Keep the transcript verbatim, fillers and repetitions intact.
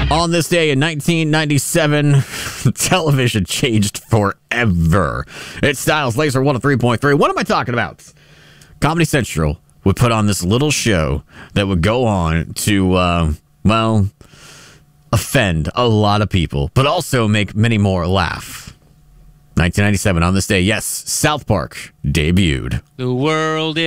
On this day in nineteen ninety-seven, television changed forever. It's Styles Laser one oh three point three. What am I talking about? Comedy Central would put on this little show that would go on to, uh, well, offend a lot of people, but also make many more laugh. nineteen ninety-seven, on this day, yes, South Park debuted. The world is